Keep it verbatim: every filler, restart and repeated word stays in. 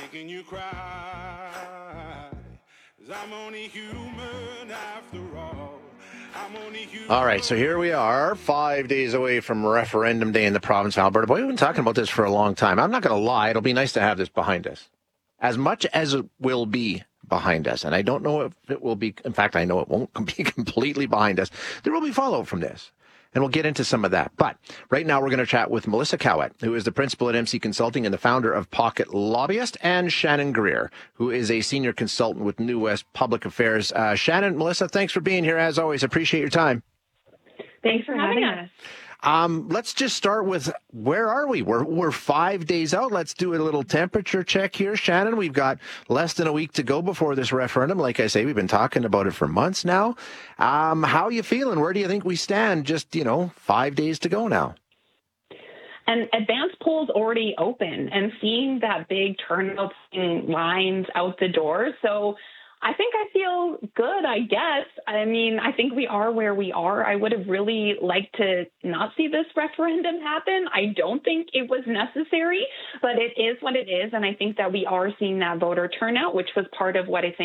making you cry. 'Cause I'm only human after all. I'm only human. All right, so here we are, five days away from referendum day in the province of Alberta. Boy, we've been talking about this for a long time. I'm not going to lie. It'll be nice to have this behind us. As much as it will be behind us, and I don't know if it will be, in fact, I know it won't be completely behind us, there will be follow-up from this. And we'll get into some of that. But right now we're going to chat with Melissa Cowett, who is the principal at M C Consulting and the founder of Pocket Lobbyist, and Shannon Greer, who is a senior consultant with New West Public Affairs. Uh, Shannon, Melissa, thanks for being here as always. Appreciate your time. Thanks for having us. Um, let's just start with, where are we? We're we're five days out. Let's do a little temperature check here. Shannon, we've got less than a week to go before this referendum. Like I say, we've been talking about it for months now. Um, how are you feeling? Where do you think we stand? Just, you know, five days to go now. And advanced polls already open, and seeing that big turnout in lines out the door. So I think I feel good, I guess. I mean, I think we are where we are. I would have really liked to not see this referendum happen. I don't think it was necessary, but it is what it is. And I think that we are seeing that voter turnout, which was part of what I think